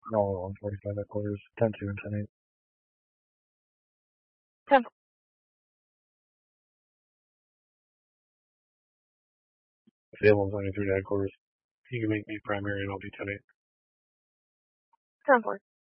No, 145 headquarters, 10-2 and 10-8. 10. If the other one's only 3 to headquarters, he can make me primary and I'll be 10-8. 10-4.